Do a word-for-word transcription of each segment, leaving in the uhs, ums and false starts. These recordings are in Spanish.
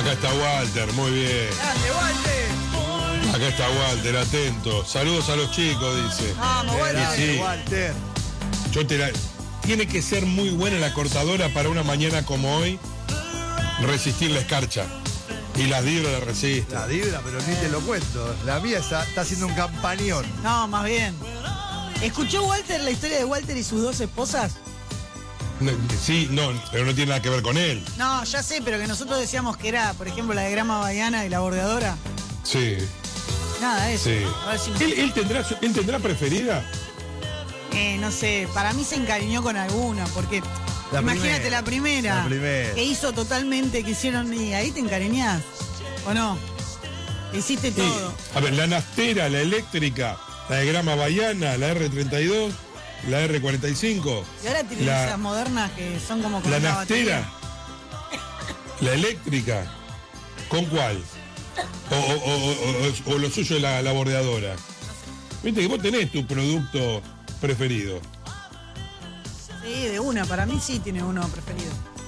Acá está Walter, muy bien. ¡Grande, Walter! Acá está Walter, atento. Saludos a los chicos, dice. Vamos, Walter. Sí. Walter. Yo te la... Tiene que ser muy buena la cortadora para una mañana como hoy resistir la escarcha. Y las Dibra la resisten. La Dibra, pero ni te lo cuento. La mía está, está haciendo un campañón. No, más bien. ¿Escuchó Walter la historia de Walter y sus dos esposas? No, sí, no, pero no tiene nada que ver con él. No, ya sé, pero que nosotros decíamos que era, por ejemplo, la de Grama Bahiana y la bordeadora. Sí, Nada, eso. sí. A ver si me- ¿Él, él tendrá, su- él tendrá preferida? Eh, no sé, para mí se encariñó con alguna, porque La imagínate primera, la primera, la primera. que hizo totalmente, que hicieron, y ahí te encariñás, ¿o no? Hiciste Sí. todo. A ver, la Nastera, la eléctrica, la de Grama Bahiana, la R treinta y dos, la R cuarenta y cinco, Y ahora tienen La- esas modernas que son como con la una Nastera, batería. la eléctrica, ¿con cuál? O, o- o- o- o- o lo suyo es la, la bordeadora. Viste que vos tenés tu producto preferido. Sí, de una, para mí sí tiene uno preferido.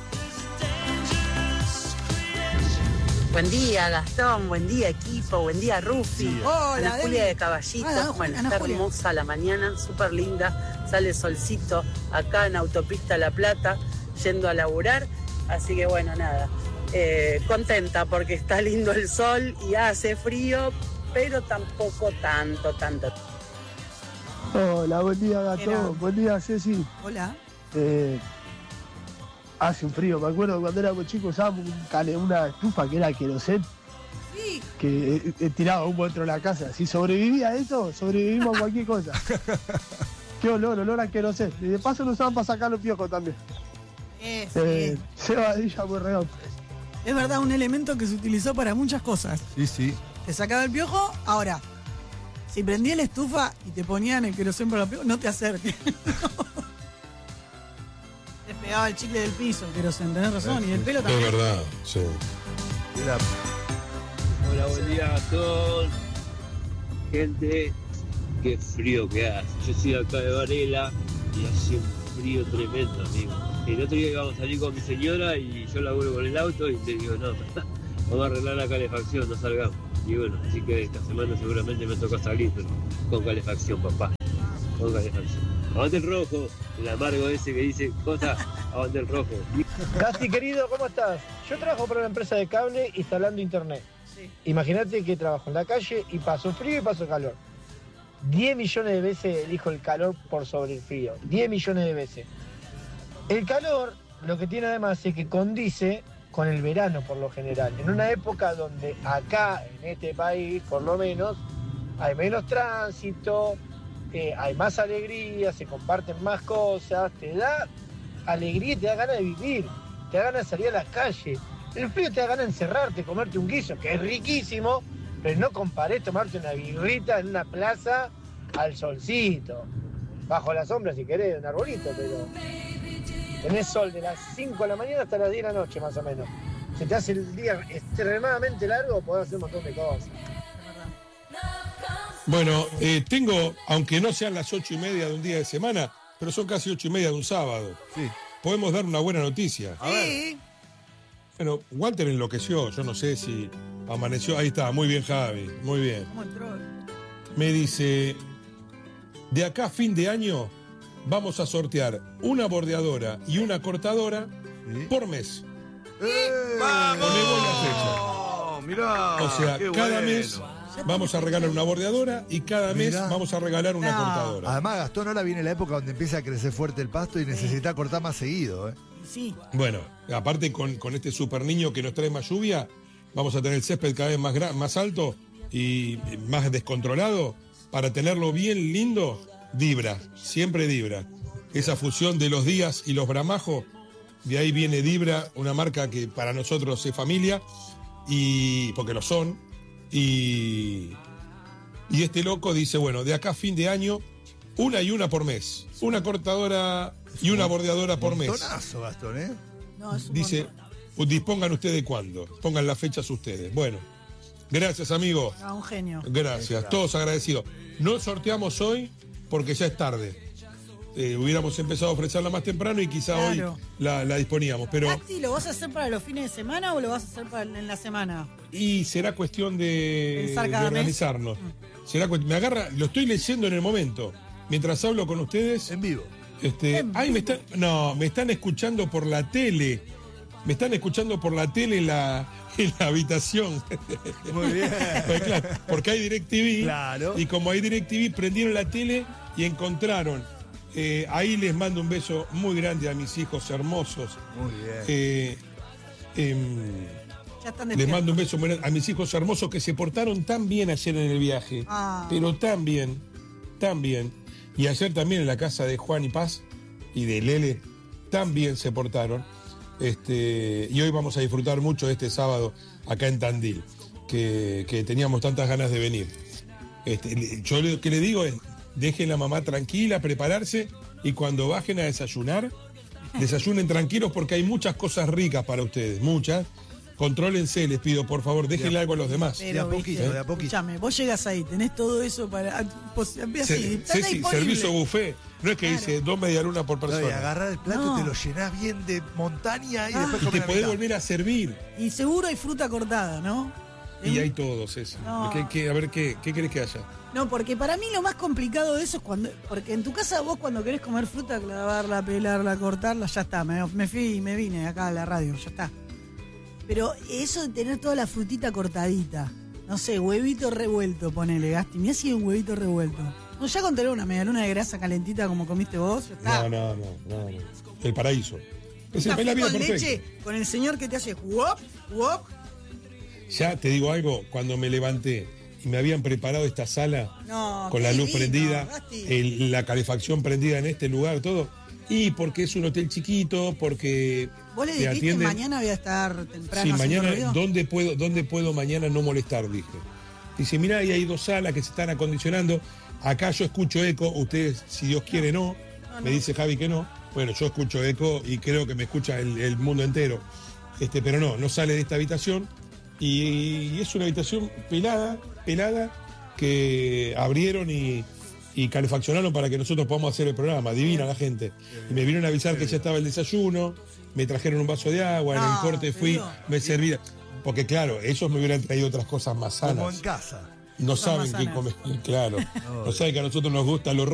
Buen día, Gastón, buen día, equipo, buen día, Rufi. Hola, Ana Julia Deli. de Caballito. Ah, bueno, Ana está Julia. hermosa la mañana, súper linda. Sale solcito acá en Autopista La Plata, yendo a laburar. Así que bueno, nada. eh, contenta porque está lindo el sol y hace frío, pero tampoco tanto, tanto. Hola, buen día, Era- Gato. Buen día, Ceci. Hola. Eh, hace un frío. Me acuerdo cuando éramos chicos usábamos un cale- una estufa que era querosén, Sí, que eh, eh, tiraba humo dentro de la casa. Si sobrevivía a eso, sobrevivimos a cualquier cosa. Qué olor, olor a querosén. Y de paso lo usaban para sacar los piojos también. eh, sí. Eh, Cebadilla muy redondo. Es verdad, un elemento que se utilizó para muchas cosas. Sí, sí. Te sacaba el piojo, ahora, si prendía la estufa y te ponían el querosén para el piojo, no te acerques. Te pegaba el chicle del piso, el querosén, tenés razón, y el pelo Es también. verdad, sí. Era- Hola, buen día a todos. Gente, qué frío que hace. Yo soy acá de Varela y hace un frío tremendo, amigo. El otro día íbamos a salir con mi señora y yo laburo con el auto y le digo, no, vamos a arreglar la calefacción, no salgamos. Y bueno, así que esta semana seguramente me toca salir, pero con calefacción, papá. Con calefacción. Aguante el rojo, el amargo ese que dice, cosa, aguante el rojo. Gasti, querido, ¿cómo estás? Yo trabajo para una empresa de cable instalando internet. Sí. Imagínate que trabajo en la calle y paso frío y paso calor. diez millones de veces elijo el calor por sobre el frío. diez millones de veces. El calor lo que tiene además es que condice con el verano por lo general. En una época donde acá, en este país, por lo menos, hay menos tránsito, eh, hay más alegría, se comparten más cosas, te da alegría y te da ganas de vivir, te da ganas de salir a la calle. El frío te da ganas de encerrarte, comerte un guiso, que es riquísimo, pero no comparés tomarte una birrita en una plaza al solcito. Bajo la sombra si querés, de un arbolito, pero tenés sol de las cinco de la mañana hasta las diez de la noche más o menos. Se te hace el día extremadamente largo, podés hacer un montón de cosas. Bueno, eh, tengo, aunque no sean las ocho y media de un día de semana, pero son casi ocho y media de un sábado. Sí. Podemos dar una buena noticia. A ver. Sí. Bueno, Walter enloqueció, yo no sé si amaneció. Ahí está, muy bien, Javi, muy bien. ¿Cómo entró? Me dice, de acá a fin de año vamos a sortear una bordeadora y una cortadora Sí. por mes. ¡Eh! Poné vos la fecha. ¡Oh, mirá! O sea, qué cada bueno. mes vamos a regalar una bordeadora y cada mes Mirá. vamos a regalar una No. cortadora. Además, Gastón, ahora viene la época donde empieza a crecer fuerte el pasto y necesita cortar más seguido, ¿eh? Sí. Bueno, aparte con, con este super niño que nos trae más lluvia, vamos a tener el césped cada vez más, gra- más alto y más descontrolado. Para tenerlo bien lindo, Dibra, siempre Dibra. Esa fusión de los días y los bramajos, de ahí viene Dibra, una marca que para nosotros es familia, y porque lo son. Y, y este loco dice, bueno, de acá a fin de año, una y una por mes. Una cortadora y una bordeadora por mes. Montonazo, Gastón, ¿eh? No, es un Dice, montón. dispongan ustedes cuándo, pongan las fechas ustedes. Bueno, gracias amigo, No, un genio. gracias, todos agradecidos. No sorteamos hoy porque ya es tarde. eh, hubiéramos empezado a ofrecerla más temprano y quizá Claro. hoy la, la disponíamos. Pero, Gasti, ¿lo vas a hacer para los fines de semana o lo vas a hacer para en la semana? y será cuestión de, Pensar de cada mes. organizarnos. Será cu- me agarra, lo estoy leyendo en el momento. Mientras hablo con ustedes. En vivo. Este, En ay, me están, no, me están escuchando por la tele. Me están escuchando por la tele en la, en la habitación. Muy bien. Pues claro, porque hay DirecTV. Claro. Y como hay DirecTV, prendieron la tele y encontraron. Eh, ahí les mando un beso muy grande a mis hijos hermosos. Muy bien. Eh, em, Ya están les despiertos. mando un beso muy grande a mis hijos hermosos que se portaron tan bien ayer en el viaje. Ah. Pero tan bien, tan bien. Y ayer también en la casa de Juan y Paz y de Lele, tan bien se portaron. Este, y hoy vamos a disfrutar mucho este sábado acá en Tandil, que, que teníamos tantas ganas de venir. Este, le- yo lo que le digo es, dejen la mamá tranquila, prepararse, y cuando bajen a desayunar, desayunen tranquilos porque hay muchas cosas ricas para ustedes, muchas. Contrólense, les pido, por favor, déjenle algo a los demás. De a poquito, viste, de a poquito. Escuchame, vos llegas ahí, tenés todo eso para. Pues, así, Se- está Ceci, disponible. servicio buffet. No es que Claro. dice dos media luna por No, y persona. agarrar el plato, No. te lo llenás bien de montaña y Ah. después Y te comer la podés mitad. volver a servir. Y seguro hay fruta cortada, ¿no? Y hay todos eso. No. ¿Qué, qué- a ver, ¿qué, qué querés que haya? No, porque para mí lo más complicado de eso es cuando. Porque en tu casa vos cuando querés comer fruta, clavarla, pelarla, cortarla, ya está. Me, me fui y me vine acá a la radio, ya está. Pero eso de tener toda la frutita cortadita. No sé, huevito revuelto, ponele, Gasti. Mirá si hay un huevito revuelto. No, ya con tener una medialuna de grasa calentita como comiste vos, ya está. No, no, no, no, no. El paraíso. Es, Un el- es la café vida con perfecta. leche, con el señor que te hace wop, wop. Ya te digo algo, cuando me levanté y me habían preparado esta sala No, con qué la luz divino, prendida, Gasti. el- la calefacción prendida en este lugar, todo. Y porque es un hotel chiquito, porque Vos le te dijiste atienden. mañana voy a estar temprano. Sí, haciendo mañana, ruido. ¿dónde puedo, ¿dónde puedo mañana no molestar? Dije. Dice, mirá, ahí hay dos salas que se están acondicionando. Acá yo escucho eco, ustedes, si Dios quiere, no. No, Me no. dice Javi que no. Bueno, yo escucho eco y creo que me escucha el, el mundo entero. Este, pero no, no sale de esta habitación. Y, y es una habitación pelada, pelada, que abrieron y, y calefaccionaron para que nosotros podamos hacer el programa. Divina la gente. Y me vinieron a avisar que ya estaba el desayuno, me trajeron un vaso de agua, en No, el corte te fui, digo. me serví. Porque claro, ellos me hubieran traído otras cosas más Como en sanas. casa. No Cosas saben más qué sanas. comer, claro. No saben que a nosotros nos gusta lo